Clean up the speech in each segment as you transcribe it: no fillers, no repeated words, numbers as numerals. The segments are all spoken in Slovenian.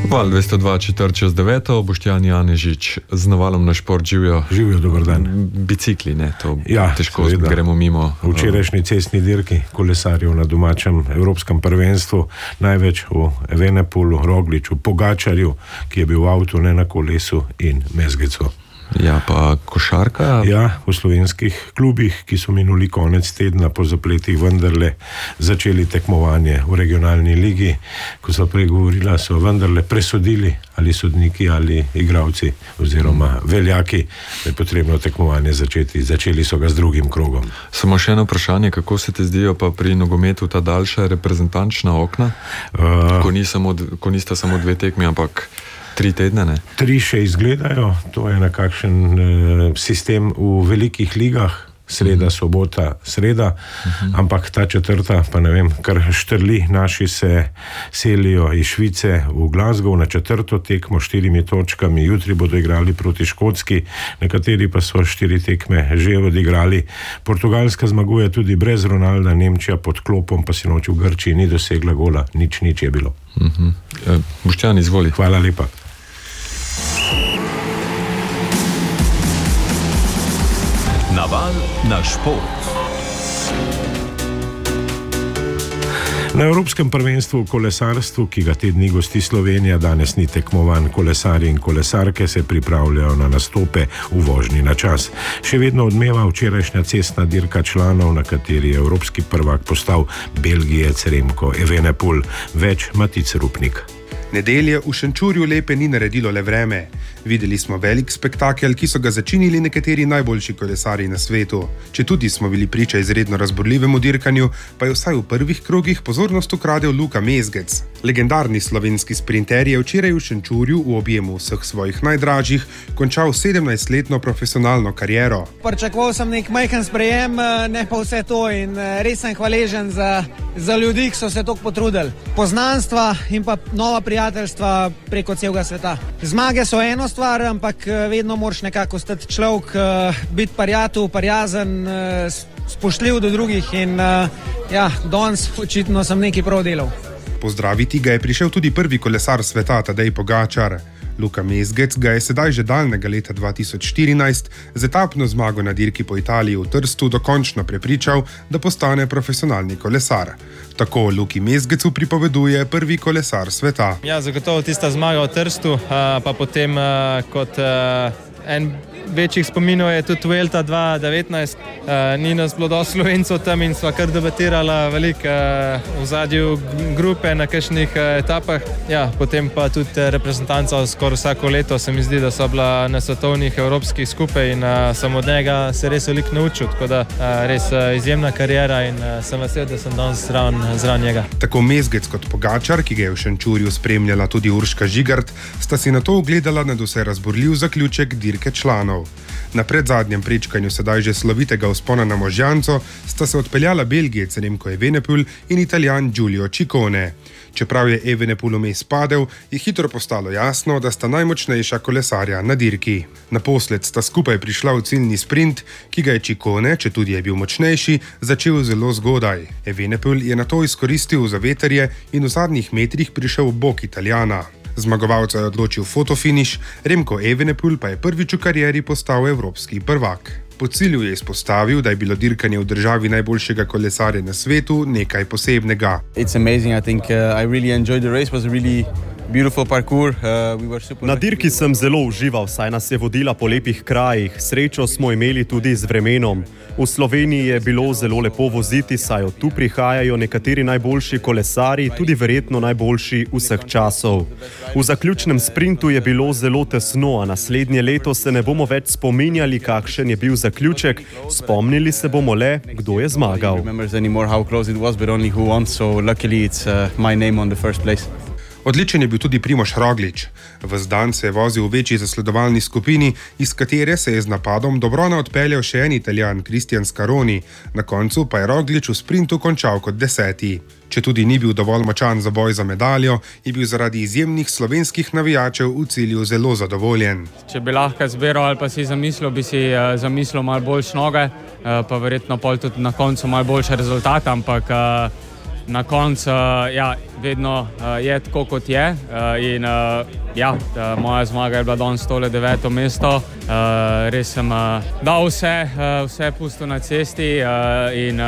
Val 202 četrt čez 9, Boštjan Janežič z Navalom na šport živijo. Živijo, dober dan. Bicikli, ne, to težko seveda. Gremo mimo. Včerajšnji cestni dirki kolesarjev na domačem evropskem prvenstvu, največ v Evenepoelu, Rogliču, Pogačarju, ki je bil v avtu, ne na kolesu, in Mezgecu. Ja, pa košarka? Ja, v slovenskih klubih, ki so minuli konec tedna po zapletih vendarle začeli tekmovanje v regionalni ligi. Ko so prej govorila, so vendarle presodili, ali sodniki ali igravci oziroma veljaki, da je potrebno tekmovanje začeti. Začeli so ga z drugim krogom. Samo še eno vprašanje, kako se ti zdijo pa pri nogometu ta daljša reprezentančna okna? Ko nista samo 2 tekmi, ampak 3 tedne, ne? 3 še izgledajo, to je nekakšen sistem v velikih ligah, sreda, sobota, sreda, ampak ta 4., pa ne vem, kar štrli, naši se selijo iz Švice v Glasgow na 4. tekmo 4 točkami, jutri bodo igrali proti Škotski, nekateri pa so 4 tekme že odigrali. Portugalska zmaguje tudi brez Ronalda, Nemčija pod klopom, pa sinoči v Grčiji ni dosegla gola, nič je bilo. Boštjan, izvoli. Hvala lepa. Naval na šport. Na Evropskem prvenstvu v kolesarstvu, ki ga te dni gosti Slovenija, danes ni tekmovan. Kolesarji in kolesarke se pripravljajo na nastope v vožnji na čas. Še vedno odmeva včerajšnja cestna dirka članov, na kateri je evropski prvak postal Belgijec Remko Evenepoel. Več Matic Rupnik. Nedelje v Šenčurju lepe ni naredilo le vreme. Videli smo velik spektakel, ki so ga začinili nekateri najboljši kolesarji na svetu. Četudi smo bili priča izredno razburljivemu dirkanju, pa je vsaj v prvih krogih pozornost ukradel Luka Mezgec. Legendarni slovenski sprinter je včeraj v Šenčurju v objemu vseh svojih najdražjih končal 17-letno profesionalno kariero. Pričakoval sem nek majhen sprejem, ne pa vse to, in res sem hvaležen za ljudi, ki so se toliko potrudili. Poznanstva in pa nova prijateljstva preko celega sveta. Zmage so eno stvar, ampak vedno moraš nekako stati človek, biti prijatelj, prijazen, spoštljiv do drugih in danes očitno sem nekaj prav delal. Pozdraviti ga je prišel tudi prvi kolesar sveta, Tadej Pogačar. Luka Mezgec ga je sedaj že daljnega leta 2014 z etapno zmago na dirki po Italiji v Trstu dokončno prepričal, da postane profesionalni kolesar. Tako Luki Mezgecu pripoveduje prvi kolesar sveta. Ja, zagotovo tista zmaga v Trstu, pa potem kot en večjih spominov je tudi Vuelta 2019. Ni nas bilo dosti Slovencev tam in sva kar debatirala veliko v zadju grupe na kakšnih etapah. Ja, potem pa tudi reprezentanca skoraj vsako leto se mi zdi, da so bila na svetovnih evropskih skupaj in sem od njega se res veliko naučil, tako da res izjemna kariera in sem vesel, da sem danes zraven njega. Tako Mezgec kot Pogačar, ki ga je v Šenčurju spremljala tudi Urška Žigart, sta si na to ogledala nadvse razburljiv zaključek dirke članov. Na predzadnjem prečkanju sedaj že slovitega vzpona na Možjanco sta se odpeljala Belgijec Remko Evenepoel in Italijan Giulio Ciccone. Čeprav je Evenepoel vmes padel, je hitro postalo jasno, da sta najmočnejša kolesarja na dirki. Naposled sta skupaj prišla v ciljni sprint, ki ga je Ciccone, četudi je bil močnejši, začel zelo zgodaj. Evenepoel je nato izkoristil zavetrje in v zadnjih metrih prišel v bok Italijana. Zmagovalca je odločil fotofiniš, Remko Evenepoel pa je prvič v karieri postal evropski prvak. Po cilju je izpostavil, da je bilo dirkanje v državi najboljšega kolesarja na svetu nekaj posebnega. Na dirki sem zelo užival, saj nas je vodila po lepih krajih. Srečo smo imeli tudi z vremenom. V Sloveniji je bilo zelo lepo voziti, saj od tu prihajajo nekateri najboljši kolesarji, tudi verjetno najboljši vseh časov. V zaključnem sprintu je bilo zelo tesno, a naslednje leto se ne bomo več spominjali, kakšen je bil zaključek. Spomnili se bomo le, kdo je zmagal. Odličen je bil tudi Primož Roglič. Ves dan se je vozil v večji zasledovalni skupini, iz katere se je z napadom dobrona odpeljal še en Italijan, Cristian Scaroni. Na koncu pa je Roglič v sprintu končal kot 10. Četudi ni bil dovolj močan za boj za medaljo, je bil zaradi izjemnih slovenskih navijačev v cilju zelo zadovoljen. Če bi lahko izbiral ali pa si zamislil, bi si zamislil malo boljše noge, pa verjetno pol tudi na koncu malo boljše rezultate, ampak na koncu vedno je tako, kot je. Moja zmaga je bila danes tole 9. mesto. Res sem dal vse pustil na cesti in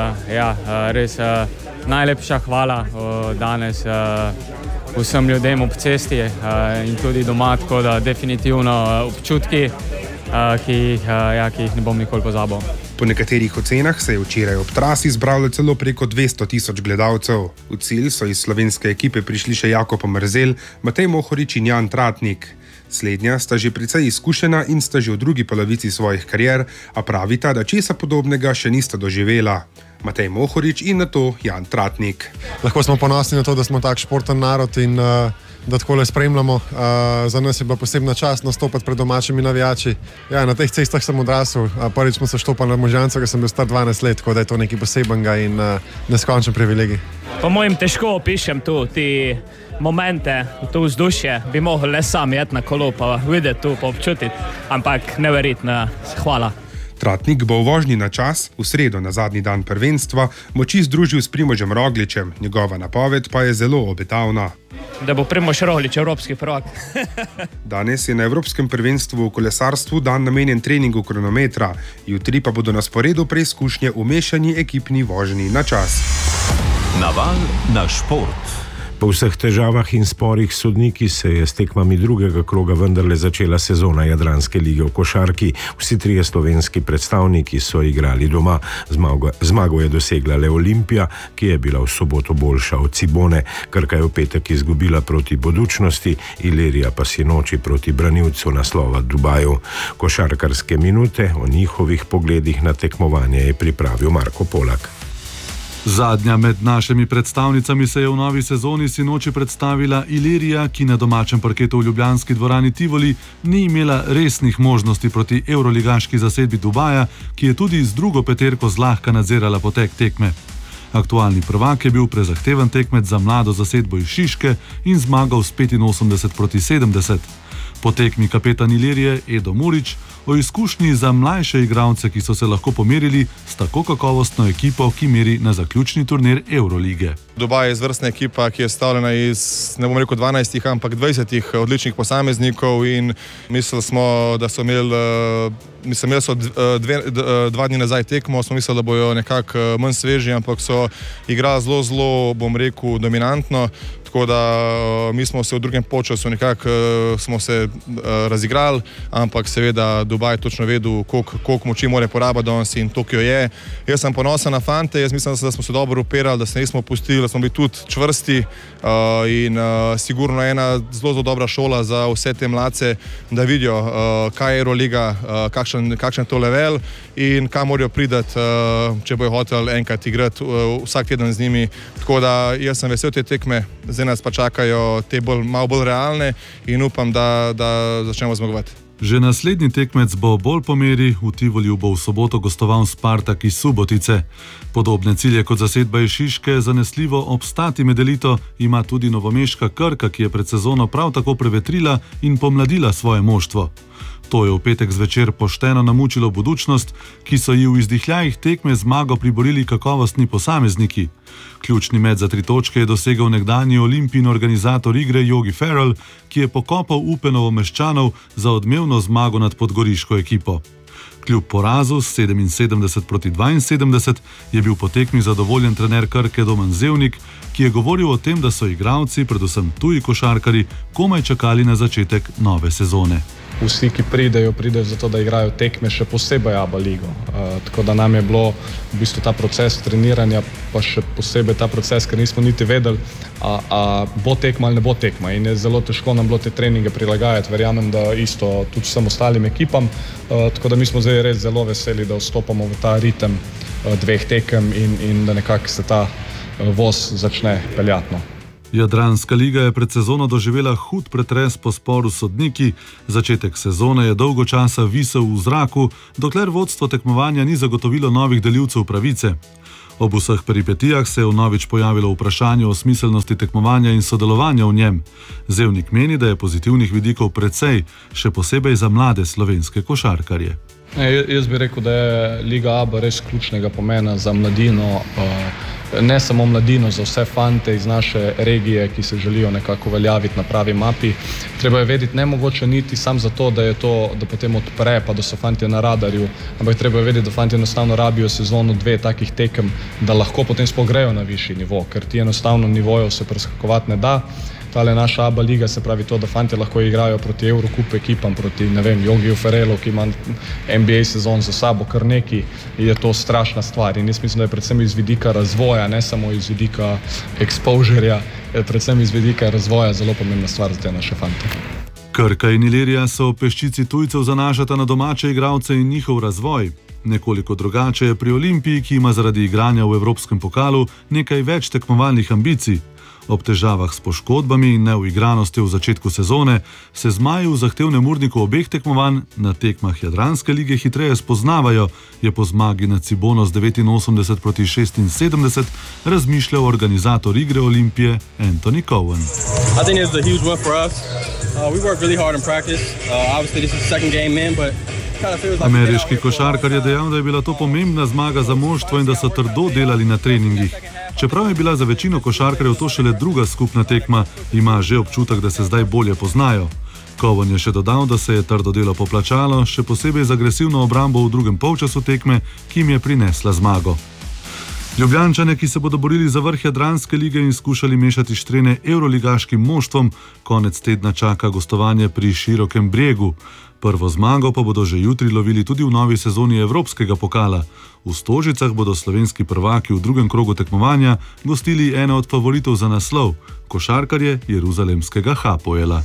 res najlepša hvala danes vsem ljudem ob cesti in tudi doma, tako da definitivno občutki, ki jih ne bom nikoli pozabil. Po nekaterih ocenah se je včeraj ob trasi zbralo celo preko 200,000 gledalcev. V cilj so iz slovenske ekipe prišli še Jakob Mrzel, Matej Mohorič in Jan Tratnik. Slednja sta že precej izkušena in sta že v drugi polovici svojih karier, a pravita, da česa podobnega še nista doživela. Matej Mohorič in nato Jan Tratnik. Lahko smo ponosni na to, da smo tak športen narod in da takole spremljamo. Za nas je bila posebna čast nastopati pred domačimi navijači. Ja, na teh cestah sem odrasel. Prvič smo se štopali na Možanca, ko sem bil star 12 let, tako da je to nekaj posebenega in neskončen privilegij. Po mojem težko opišem tu te momente, to vzdušje. Bi mogel le sam jeti na kolo pa videti tu, pa občutiti. Ampak neverjetno, hvala. Tratnik bo v vožnji na čas, v sredo na zadnji dan prvenstva, moči združil s Primožem Rogličem. Njegova napoved pa je zelo obetavna. Da bo Primož Roglič evropski prvak. Danes je na Evropskem prvenstvu v kolesarstvu dan namenjen treningu kronometra, jutri pa bodo na sporedu preizkušnje v mešani ekipni vožnji na čas. Naval na šport. Po vseh težavah in sporih sodniki se je s tekmami drugega kroga vendarle začela sezona Jadranske lige v košarki. Vsi trije slovenski predstavniki so igrali doma. Zmago je dosegla le Olimpija, ki je bila v soboto boljša od Cibone. Krka je v petek izgubila proti Budućnosti, Ilirija pa sinoči proti branilcu naslova Dubaju. Košarkarske minute o njihovih pogledih na tekmovanje je pripravil Marko Polak. Zadnja med našimi predstavnicami se je v novi sezoni sinoči predstavila Ilirija, ki na domačem parketu v ljubljanski dvorani Tivoli ni imela resnih možnosti proti evroligaški zasedbi Dubaja, ki je tudi z drugo peterko zlahka nadzirala potek tekme. Aktualni prvak je bil prezahteven tekmec za mlado zasedbo iz Šiške in zmagal s 85-70. Po tekmi kapetan Ilirije Edo Murić o izkušnji za mlajše igralce, ki so se lahko pomerili s tako kakovostno ekipo, ki meri na zaključni turnir Evrolige. Dubaj je izvrstna ekipa, ki je sestavljena iz, ne bom rekel 12, ampak 20 odličnih posameznikov in mislili smo, da so imeli dva dni nazaj tekmo, smo mislili, da bojo nekako manj sveži, ampak so igrali zelo, bom rekel, dominantno. Tako da mi smo se v drugem polčasu nekako smo se razigrali, ampak seveda Dubaj točno vedel, koliko moči mora porabiti danes in Tokio je. Jaz sem ponosen na fante, jaz mislim, da smo se dobro operali, da se nismo pustili, da smo bili tudi čvrsti in sigurno ena zelo dobra šola za vse te mladce, da vidijo, kaj je Euroliga, kakšen to level in kam morajo pridati, če bojo hoteli enkrat igrati vsak teden z njimi. Tako da jaz sem vesel te tekme, zdaj nas pa čakajo te malo bolj realne in upam, da začnemo zmagovati. Že naslednji tekmec bo bolj po meri, v Tivoliju bo v soboto gostoval Spartak iz Subotice. Podobne cilje kot zasedba iz Šiške, zanesljivo obstati med elito, ima tudi novomeška Krka, ki je pred sezono prav tako prevetrila in pomladila svoje moštvo. To je v petek zvečer pošteno namučilo Budućnost, ki so ji v izdihljajih tekme zmago priborili kakovostni posamezniki. Ključni met za 3 točke je dosegel nekdanji Olimpijin organizator igre Yogi Ferrell, ki je pokopal upe Novomeščanov za odmevno zmago nad podgoriško ekipo. Kljub porazu s 77-72 je bil po tekmi zadovoljen trener Krke Domen Zevnik, ki je govoril o tem, da so igralci, predvsem tuji košarkarji, komaj čakali na začetek nove sezone. Vsi, ki pridejo zato, da igrajo tekme, še posebej ABA ligo. Tako da nam je bilo v bistvu ta proces treniranja, pa še posebej ta proces, ker nismo niti vedeli, a bo tekma ali ne bo tekma. In je zelo težko nam bilo te treninge prilagajati. Verjamem, da isto tudi vsem ostalim ekipam. Tako da mi smo zdaj res zelo veseli, da vstopamo v ta ritem 2 tekem in da nekako se ta voz začne peljati. Jadranska liga je pred sezono doživela hud pretres po sporu s sodniki. Začetek sezone je dolgo časa visel v zraku, dokler vodstvo tekmovanja ni zagotovilo novih delivcev pravice. Ob vseh peripetijah se je vnovič pojavilo vprašanje o smiselnosti tekmovanja in sodelovanja v njem. Zevnik meni, da je pozitivnih vidikov precej, še posebej za mlade slovenske košarkarje. Jaz bi rekel, da je Liga ABA res ključnega pomena za mladino, ne samo mladino, za vse fante iz naše regije, ki se želijo nekako uveljaviti na pravi mapi. Treba je vedeti, ne mogoče niti sam zato, da potem odpre, pa da so fantje na radarju, ampak treba je vedeti, da fantje enostavno rabijo sezono 2 takih tekem, da lahko potem spogrejo na višji nivo, ker ti enostavno nivojev se preskakovati ne da. Tale naša ABA liga, se pravi to, da fantje lahko igrajo proti Eurocup ekipam, proti, ne vem, Jogiju Ferelu, ki ima NBA sezon za sabo kar neki, je to strašna stvar. In jaz mislim, da je predvsem iz vidika razvoja, ne samo iz vidika exposureja, predvsem iz vidika razvoja zelo pomembna stvar za te naše fante. Krka in Ilirija so peščici tujcev zanašata na domače igralce in njihov razvoj. Nekoliko drugače je pri Olimpiji, ki ima zaradi igranja v Evropskem pokalu nekaj več tekmovalnih ambicij. Ob težavah s poškodbami in neuigranosti v začetku sezone se zmaji v zahtevnem urniku obeh tekmovanj na tekmah Jadranske lige hitreje spoznavajo, je po zmagi nad Cibono z 89-76 razmišljal organizator igre Olimpije Anthony Cowan. Ameriški košarkar je dejal, da je bila to pomembna zmaga za moštvo in da so trdo delali na treningih. Čeprav je bila za večino košarkarjev to šele druga skupna tekma, ima že občutek, da se zdaj bolje poznajo. Cowan je še dodal, da se je trdo delo poplačalo, še posebej z agresivno obrambo v drugem polčasu tekme, ki jim je prinesla zmago. Ljubljančane, ki se bodo borili za vrh Jadranske lige in skušali mešati štrene evroligaškim moštvom, konec tedna čaka gostovanje pri Širokem Bregu. Prvo zmago pa bodo že jutri lovili tudi v novi sezoni Evropskega pokala. V Stožicah bodo slovenski prvaki v drugem krogu tekmovanja gostili eno od favoritov za naslov, košarkarje jeruzalemskega Hapoela.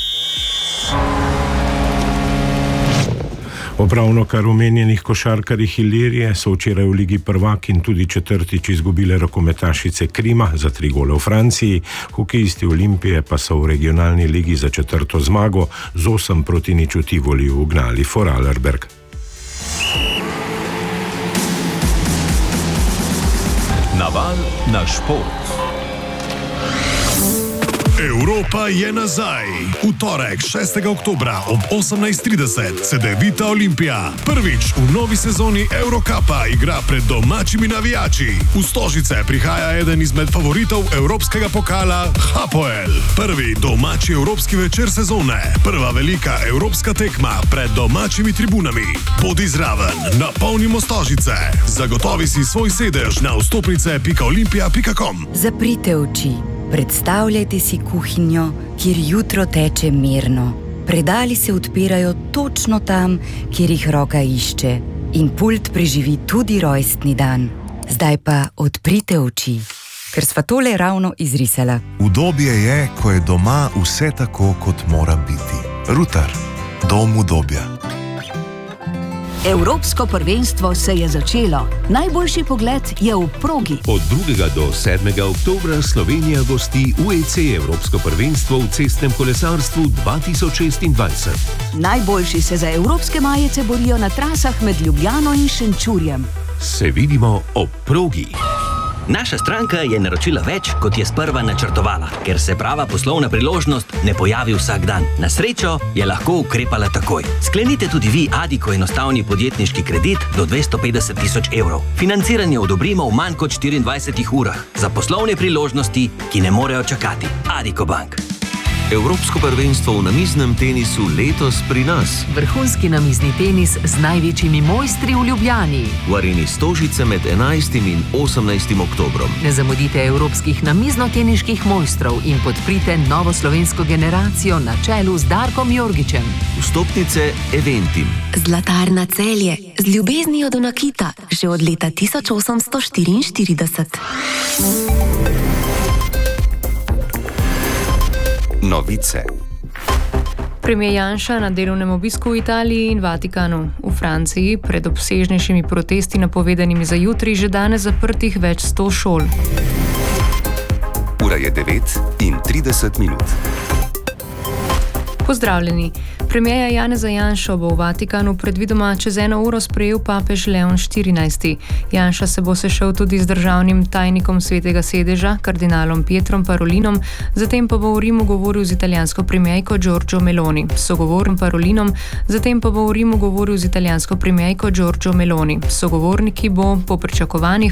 O pravnokar omenjenih košarkarjih Ilirije so včeraj v Ligi prvak in tudi četrtič izgubile rokometašice Krima za 3 gole v Franciji, hokejisti Olimpije pa so v regionalni ligi za 4. zmago z 8-0 v Tivoliju ugnali Vorarlberg. Naval na šport. Evropa je nazaj. V torek, 6. oktobra ob 18:30 se Devita Olimpija prvič v novi sezoni Eurocupa igra pred domačimi navijači. V Stožice prihaja eden izmed favoritov Evropskega pokala Hapoel. Prvi domači evropski večer sezone. Prva velika evropska tekma pred domačimi tribunami. Bodi zraven, napolnimo Stožice. Zagotovi si svoj sedež na vstopnice.olimpija.com. Zaprite oči. Predstavljajte si kuhinjo, kjer jutro teče mirno. Predali se odpirajo točno tam, kjer jih roka išče. In pult preživi tudi rojstni dan. Zdaj pa odprite oči, ker sva tole ravno izrisala. Udobje je, ko je doma vse tako, kot mora biti. Rutar. Dom udobja. Evropsko prvenstvo se je začelo. Najboljši pogled je v progi. Od 2. do 7. oktobra Slovenija gosti UEC Evropsko prvenstvo v cestnem kolesarstvu 2026. Najboljši se za evropske majice borijo na trasah med Ljubljano in Šenčurjem. Se vidimo ob progi. Naša stranka je naročila več, kot je sprva načrtovala, ker se prava poslovna priložnost ne pojavi vsak dan. Na srečo je lahko ukrepala takoj. Sklenite tudi vi Addiko enostavni podjetniški kredit do 250 000 evrov. Financiranje odobrimo v manj kot 24 urah za poslovne priložnosti, ki ne morejo čakati. Addiko Bank. Evropsko prvenstvo v namiznem tenisu letos pri nas. Vrhunski namizni tenis z največjimi mojstri v Ljubljani. V areni Stožice med 11. in 18. oktobrom. Ne zamudite evropskih namiznoteniških mojstrov in podprite novo slovensko generacijo na čelu z Darkom Jorgičem. Vstopnice Eventim. Zlatarna Celje z ljubeznijo do nakita že od leta 1844. Novice. Premier Janša na delovnem obisku v Italiji in Vatikanu. V Franciji pred obsežnejšimi protesti napovedanimi za jutri že danes zaprtih več 100 šol. Ura je 9:30. Pozdravljeni. Premierja Janeza Janšo bo v Vatikanu predvidoma čez 1 uro sprejel papež Leon XIV. Janša se bo sešel tudi z državnim tajnikom Svetega sedeža, kardinalom Pietrom Parolinom, zatem pa bo v Rimu govoril z italijansko premierko Giorgio Meloni. Sogovorniki bo po pričakovanjih